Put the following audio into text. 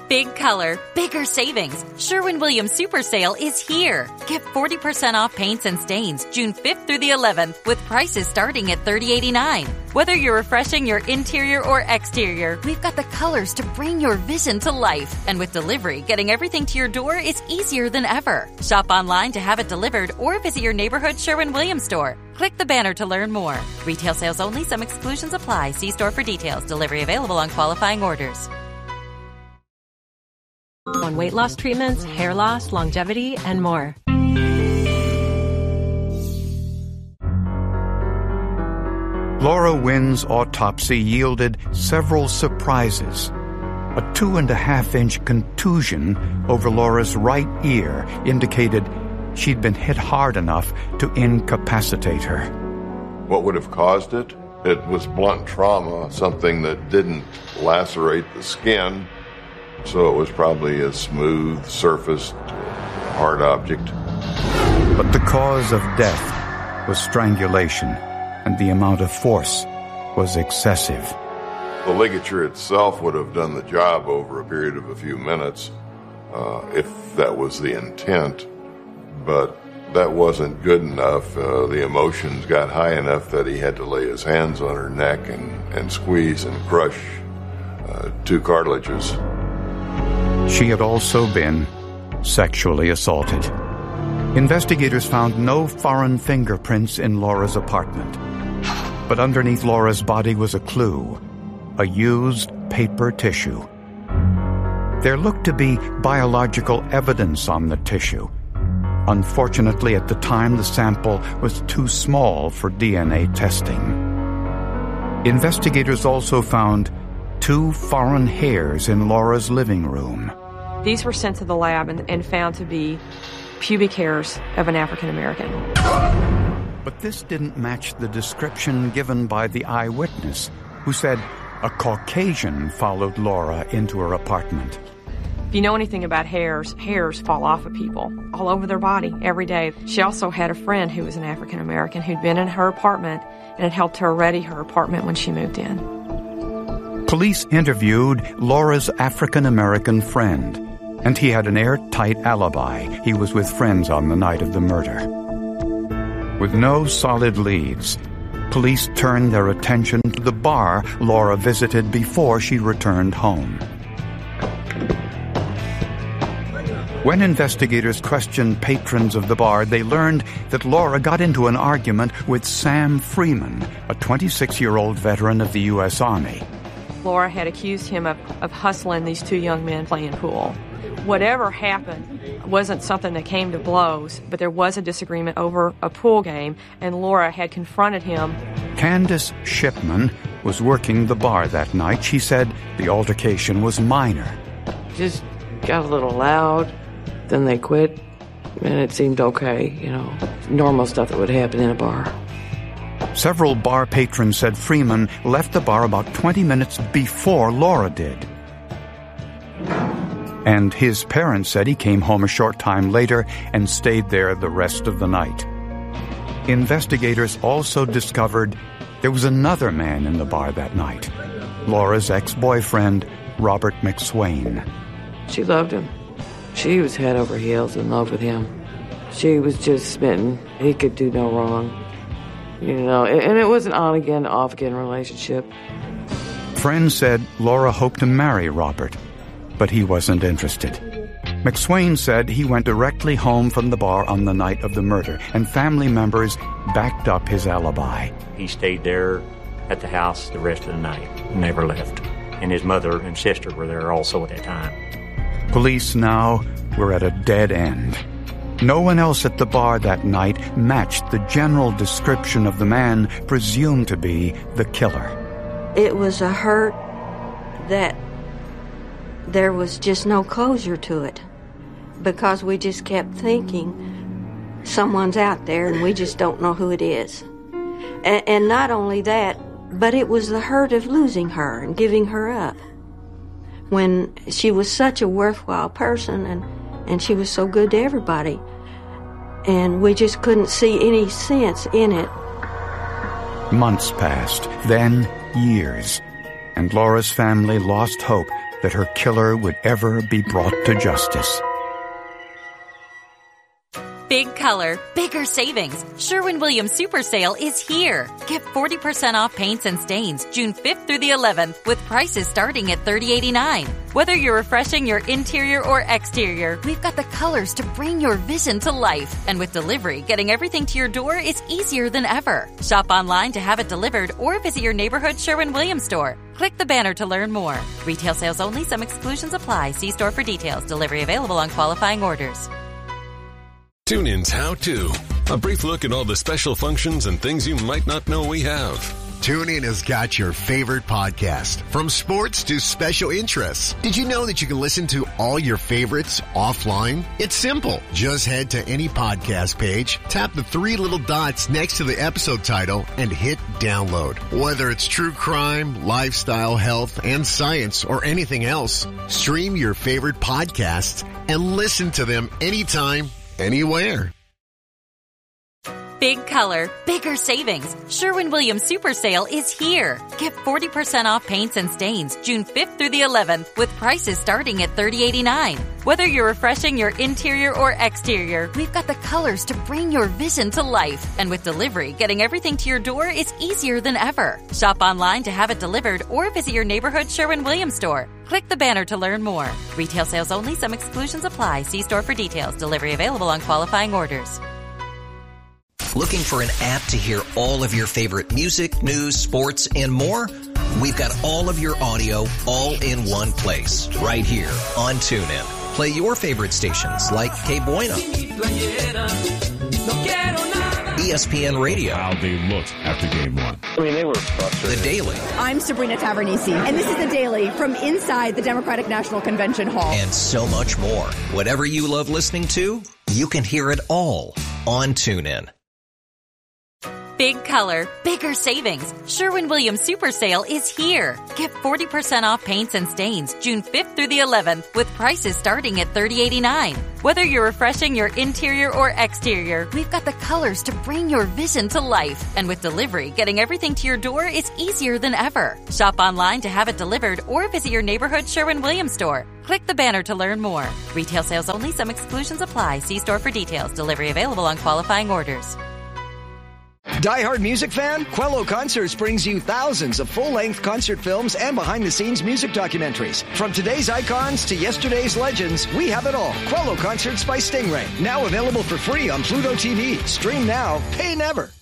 Big color, bigger savings. Sherwin-Williams Super Sale is here. Get 40% off paints and stains June 5th through the 11th with prices starting at $30.89. Whether you're refreshing your interior or exterior, we've got the colors to bring your vision to life. And with delivery, getting everything to your door is easier than ever. Shop online to have it delivered or visit your neighborhood Sherwin-Williams store. Click the banner to learn more. Retail sales only. Some exclusions apply. See store for details. Delivery available on qualifying orders. On weight loss treatments, hair loss, longevity, and more. Laura Wynn's autopsy yielded several surprises. A 2.5-inch contusion over Laura's right ear indicated she'd been hit hard enough to incapacitate her. What would have caused it? It was blunt trauma, something that didn't lacerate the skin, so it was probably a smooth, surfaced, hard object. But the cause of death was strangulation, and the amount of force was excessive. The ligature itself would have done the job over a period of a few minutes, if that was the intent, but that wasn't good enough. The emotions got high enough that he had to lay his hands on her neck and squeeze and crush 2 cartilages. She had also been sexually assaulted. Investigators found no foreign fingerprints in Laura's apartment. But underneath Laura's body was a clue, a used paper tissue. There looked to be biological evidence on the tissue. Unfortunately, at the time, the sample was too small for DNA testing. Investigators also found 2 foreign hairs in Laura's living room. These were sent to the lab and found to be pubic hairs of an African American. But this didn't match the description given by the eyewitness, who said a Caucasian followed Laura into her apartment. If you know anything about hairs, hairs fall off of people all over their body every day. She also had a friend who was an African American who'd been in her apartment and had helped her ready her apartment when she moved in. Police interviewed Laura's African American friend, and he had an airtight alibi. He was with friends on the night of the murder. With no solid leads, police turned their attention to the bar Laura visited before she returned home. When investigators questioned patrons of the bar, they learned that Laura got into an argument with Sam Freeman, a 26-year-old veteran of the U.S. Army. Laura had accused him of hustling these 2 young men playing pool. Whatever happened wasn't something that came to blows, but there was a disagreement over a pool game, and Laura had confronted him. Candace Shipman was working the bar that night. She said the altercation was minor. Just got a little loud, then they quit, and it seemed okay, normal stuff that would happen in a bar. Several bar patrons said Freeman left the bar about 20 minutes before Laura did. And his parents said he came home a short time later and stayed there the rest of the night. Investigators also discovered there was another man in the bar that night, Laura's ex-boyfriend, Robert McSwain. She loved him. She was head over heels in love with him. She was just smitten. He could do no wrong. And it was an on-again, off-again relationship. Friends said Laura hoped to marry Robert, but he wasn't interested. McSwain said he went directly home from the bar on the night of the murder, and family members backed up his alibi. He stayed there at the house the rest of the night, never left. And his mother and sister were there also at that time. Police now were at a dead end. No one else at the bar that night matched the general description of the man presumed to be the killer. It was a hurt that there was just no closure to it, because we just kept thinking someone's out there and we just don't know who it is. And not only that, but it was the hurt of losing her and giving her up, when she was such a worthwhile person and she was so good to everybody, and we just couldn't see any sense in it. Months passed, then years, and Laura's family lost hope that her killer would ever be brought to justice. Big color, bigger savings. Sherwin-Williams Super Sale is here. Get 40% off paints and stains June 5th through the 11th with prices starting at $30.89. Whether you're refreshing your interior or exterior, we've got the colors to bring your vision to life. And with delivery, getting everything to your door is easier than ever. Shop online to have it delivered or visit your neighborhood Sherwin-Williams store. Click the banner to learn more. Retail sales only. Some exclusions apply. See store for details. Delivery available on qualifying orders. TuneIn's How To. A brief look at all the special functions and things you might not know we have. TuneIn has got your favorite podcast, from sports to special interests. Did you know that you can listen to all your favorites offline? It's simple. Just head to any podcast page, tap the three little dots next to the episode title, and hit download. Whether it's true crime, lifestyle, health, and science, or anything else, stream your favorite podcasts and listen to them anytime, anywhere. Big color, bigger savings. Sherwin-Williams Super Sale is here. Get 40% off paints and stains June 5th through the 11th with prices starting at $30.89. Whether you're refreshing your interior or exterior, we've got the colors to bring your vision to life. And with delivery, getting everything to your door is easier than ever. Shop online to have it delivered or visit your neighborhood Sherwin-Williams store. Click the banner to learn more. Retail sales only. Some exclusions apply. See store for details. Delivery available on qualifying orders. Looking for an app to hear all of your favorite music, news, sports, and more? We've got all of your audio all in one place, right here on TuneIn. Play your favorite stations like Que Bueno, ESPN Radio. How they looked after game one. I mean, they were frustrated. The Daily. I'm Sabrina Tavernisi, and this is The Daily from inside the Democratic National Convention Hall. And so much more. Whatever you love listening to, you can hear it all on TuneIn. Big color, bigger savings. Sherwin-Williams Super Sale is here. Get 40% off paints and stains June 5th through the 11th with prices starting at $30.89. Whether you're refreshing your interior or exterior, we've got the colors to bring your vision to life. And with delivery, getting everything to your door is easier than ever. Shop online to have it delivered or visit your neighborhood Sherwin-Williams store. Click the banner to learn more. Retail sales only. Some exclusions apply. See store for details. Delivery available on qualifying orders. Die-hard music fan? Quello Concerts brings you thousands of full-length concert films and behind-the-scenes music documentaries. From today's icons to yesterday's legends, we have it all. Quello Concerts by Stingray. Now available for free on Pluto TV. Stream now, pay never.